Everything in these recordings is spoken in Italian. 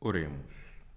Oremus.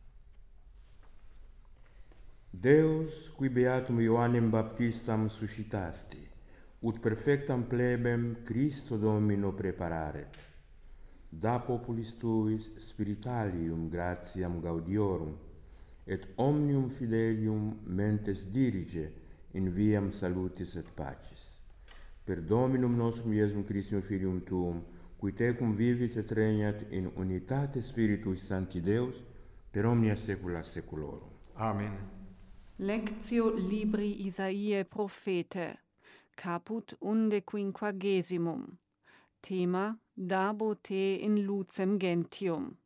Deus, qui beatum Ioannem Baptistam suscitasti, ut perfectam plebem Christo Domino prepararet, da populis tuis spiritalium gratiam gaudiorum, et omnium fidelium mentes dirige in viam salutis et pacis. Per Dominum nostrum Iesum Christum Filium Tuum, qui tecum vivit et regnat in unitate Spiritui Sancti Deus, per omnia saecula saeculorum. Amen. Lectio libri Isaiae Prophete, caput 15. Thema: Dabo te in lucem gentium.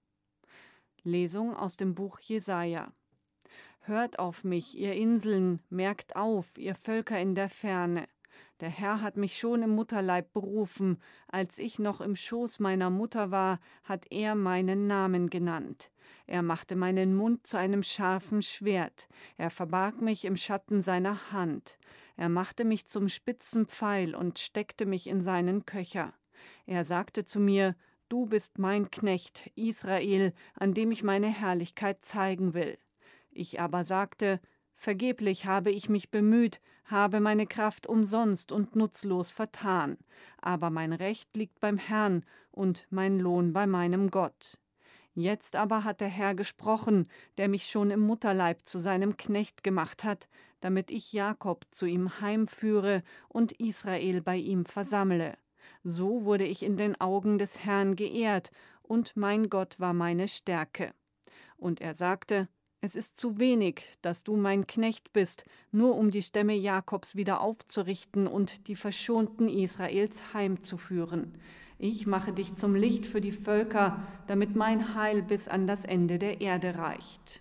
Lesung aus dem Buch Jesaja. Hört auf mich, ihr Inseln, merkt auf, ihr Völker in der Ferne. Der Herr hat mich schon im Mutterleib berufen, als ich noch im Schoß meiner Mutter war, hat er meinen Namen genannt. Er machte meinen Mund zu einem scharfen Schwert, er verbarg mich im Schatten seiner Hand. Er machte mich zum spitzen Pfeil und steckte mich in seinen Köcher. Er sagte zu mir: Du bist mein Knecht, Israel, an dem ich meine Herrlichkeit zeigen will. Ich aber sagte: Vergeblich habe ich mich bemüht, habe meine Kraft umsonst und nutzlos vertan. Aber mein Recht liegt beim Herrn und mein Lohn bei meinem Gott. Jetzt aber hat der Herr gesprochen, der mich schon im Mutterleib zu seinem Knecht gemacht hat, damit ich Jakob zu ihm heimführe und Israel bei ihm versammle. So wurde ich in den Augen des Herrn geehrt, und mein Gott war meine Stärke. Und er sagte: Es ist zu wenig, dass du mein Knecht bist, nur um die Stämme Jakobs wieder aufzurichten und die Verschonten Israels heimzuführen. Ich mache dich zum Licht für die Völker, damit mein Heil bis an das Ende der Erde reicht.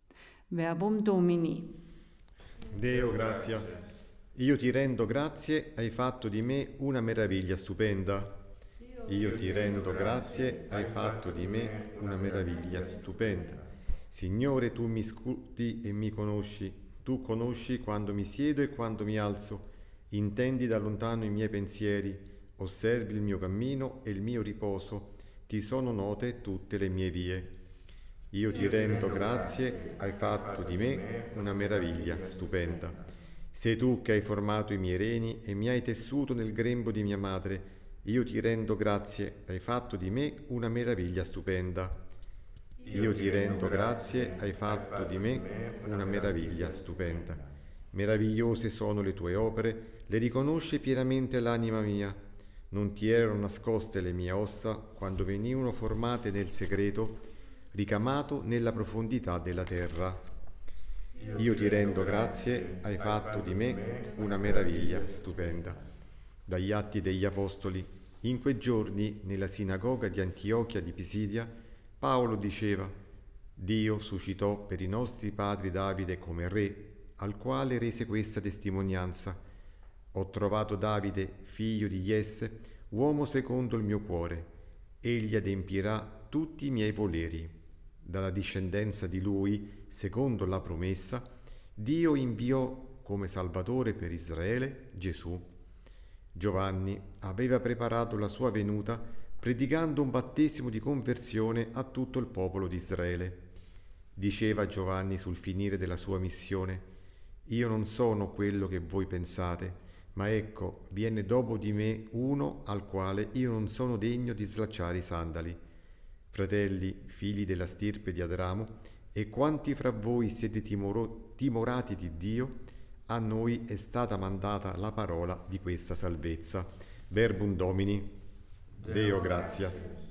Verbum Domini. Deo gratias. Io ti rendo grazie, hai fatto di me una meraviglia stupenda. Io ti rendo grazie, hai fatto di me una meraviglia stupenda. Signore, tu mi scruti e mi conosci. Tu conosci quando mi siedo e quando mi alzo. Intendi da lontano i miei pensieri. Osservi il mio cammino e il mio riposo. Ti sono note tutte le mie vie. Io ti rendo grazie, hai fatto di me una meraviglia stupenda. Sei tu che hai formato i miei reni e mi hai tessuto nel grembo di mia madre. Io ti rendo grazie, hai fatto di me una meraviglia stupenda. Io ti rendo grazie, hai fatto di me una meraviglia stupenda. Meravigliose sono le tue opere, le riconosce pienamente l'anima mia. Non ti erano nascoste le mie ossa quando venivano formate nel segreto, ricamato nella profondità della terra. Io ti rendo grazie, hai fatto di me una meraviglia stupenda. Dagli Atti degli Apostoli. In quei giorni, nella sinagoga di Antiochia di Pisidia, Paolo diceva: Dio suscitò per i nostri padri Davide come re, al quale rese questa testimonianza: Ho trovato Davide, figlio di Jesse, uomo secondo il mio cuore. Egli adempirà tutti i miei voleri. Dalla discendenza di lui, secondo la promessa, Dio inviò come Salvatore per Israele Gesù. Giovanni aveva preparato la sua venuta predicando un battesimo di conversione a tutto il popolo di Israele. Diceva Giovanni sul finire della sua missione: Io non sono quello che voi pensate, ma ecco, viene dopo di me uno al quale io non sono degno di slacciare i sandali. Fratelli, figli della stirpe di Adramo, e quanti fra voi siete timorati di Dio, a noi è stata mandata la parola di questa salvezza. Verbum Domini. Deo gratias.